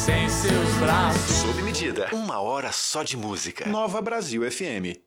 sem seus braços. Sob medida, 1 hora só de música. Nova Brasil FM.